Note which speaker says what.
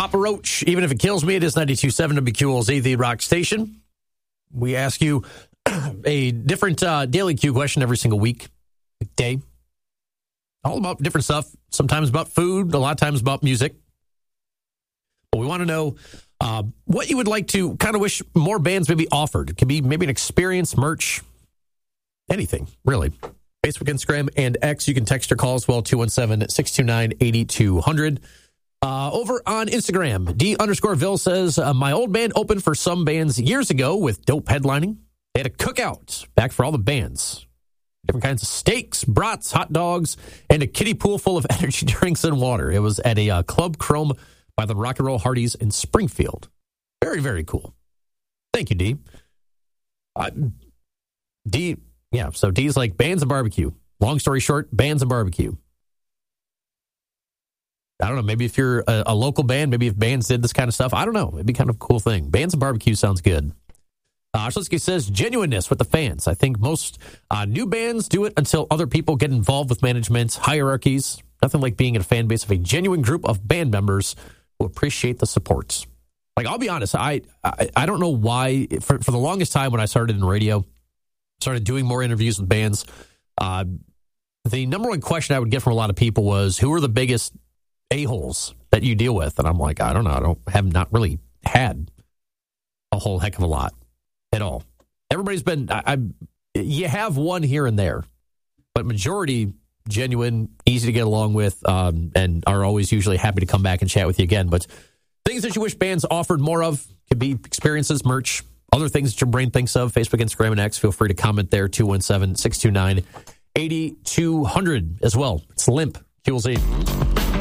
Speaker 1: Papa Roach, even if it kills me, it is 92.7 WQLZ, the rock station. We ask you a different daily Q question every single day. All about different stuff, sometimes about food, a lot of times about music. But we want to know what you would like to kind of wish more bands maybe offered. It could be maybe an experience, merch, anything, really. Facebook, Instagram, and X. You can text or call as well, 217-629-8200. Over on Instagram, D_Ville says, my old band opened for some bands years ago with dope headlining. They had a cookout back for all the bands. Different kinds of steaks, brats, hot dogs, and a kiddie pool full of energy drinks and water. It was at a Club Chrome by the Rock and Roll Hardies in Springfield. Very, very cool. Thank you, D. So D's like bands and barbecue. Long story short, bands and barbecue. I don't know, maybe if you're a local band, maybe if bands did this kind of stuff, I don't know. It'd be kind of a cool thing. Bands and barbecue sounds good. Shlisky says, genuineness with the fans. I think most new bands do it until other people get involved with management's hierarchies. Nothing like being in a fan base of a genuine group of band members who appreciate the supports. Like, I'll be honest, I don't know why. For the longest time when I started in radio, started doing more interviews with bands, the number one question I would get from a lot of people was, who are the biggest a-holes that you deal with? And I'm like, I don't know. I have not really had a whole heck of a lot at all. Everybody's been, you have one here and there, but majority genuine, easy to get along with, and are always usually happy to come back and chat with you again. But things that you wish bands offered more of could be experiences, merch, other things that your brain thinks of. Facebook, Instagram, and X. Feel free to comment there, 217-629-8200 as well. It's Limp, QLZ.